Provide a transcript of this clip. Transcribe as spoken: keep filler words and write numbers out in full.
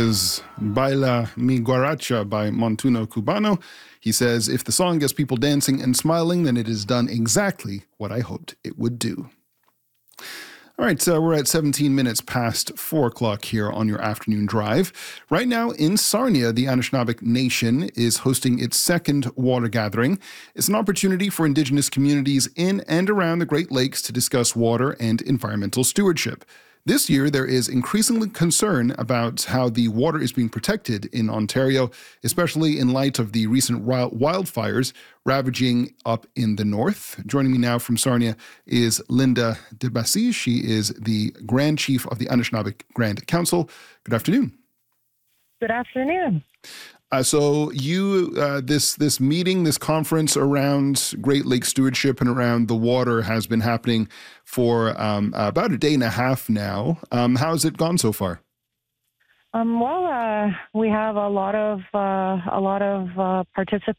is Baila Mi Guaracha by Montuno Cubano. He says, if the song gets people dancing and smiling, then it has done exactly what I hoped it would do. All right, so we're at seventeen minutes past four o'clock here on your afternoon drive. Right now in Sarnia, the Anishinaabeg Nation is hosting its second water gathering. It's an opportunity for Indigenous communities in and around the Great Lakes to discuss water and environmental stewardship. This year, there is increasingly concern about how the water is being protected in Ontario, especially in light of the recent wildfires ravaging up in the north. Joining me now from Sarnia is Linda DeBassy. She is the Grand Chief of the Anishinaabeg Grand Council. Good afternoon. Good afternoon. Uh, so you, uh, this this meeting, this conference around Great Lakes stewardship and around the water has been happening for um, about a day and a half now. Um, how has it gone so far? Um, well, uh, we have a lot of uh, a lot of uh, participants